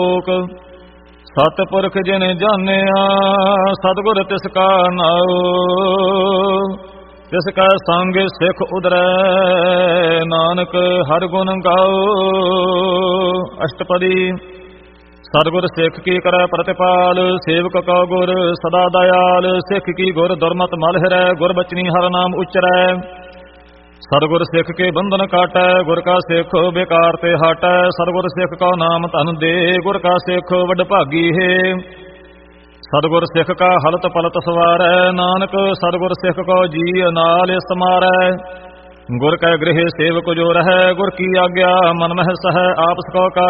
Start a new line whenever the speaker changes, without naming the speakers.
ਲੋਕ ਸਤਿਪੁਰਖ ਜਿਨ ਜਾਣਿਆ ਸਤਿਗੁਰ ਤਿਸ ਕਾ ਨਾਉ ਤਿਸ ਕਾ ਸੰਗ ਸਿੱਖ ਉਦਰੈ ਨਾਨਕ ਹਰਿ ਗੁਣ ਗਾਓ। ਅਸ਼ਟਪਦੀ। ਸਤਿਗੁਰ ਸਿੱਖ ਕੀ ਕਰੈ ਪ੍ਰਤਿਪਾਲ ਸੇਵਕ ਕਉ ਗੁਰ ਸਦਾ ਦਇਆਲ ਸਿੱਖ ਕੀ ਗੁਰ ਦੁਰਮਤਿ ਮਲ ਹਿਰੈ ਗੁਰ ਬਚਨੀ ਹਰਿ ਨਾਮ ਉਚਰੈ। ਸਤਿਗੁਰ ਸਿੱਖ ਕੇ ਬੰਧਨ ਕਾਟੈ ਗੁਰ ਕਾ ਸਿੱਖ ਬੇਕਾਰ ਤੇ ਹਟੈ। ਸਤਿਗੁਰ ਸਿੱਖ ਕਉ ਨਾਮ ਧਨ ਦੇ ਗੁਰ ਕਾ ਸਿੱਖ ਵਡ ਭਾਗੀ ਹੈ। ਸਤਿਗੁਰ ਸਿੱਖ ਕਾ ਹਲਤ ਪਲਤ ਸਵਾਰੈ ਨਾਨਕ ਸਤਿਗੁਰ ਸਿੱਖ ਕਉ ਜੀ ਨਾਲ ਸਮਾਰੈ। ਗੁਰ ਕੈ ਗ੍ਰਹਿ ਸੇਵਕ ਜੋ ਰਹੈ ਗੁਰ ਕੀ ਆਗਿਆ ਮਨ ਮਹਿ ਸਹੈ ਆਪਸ ਕਉ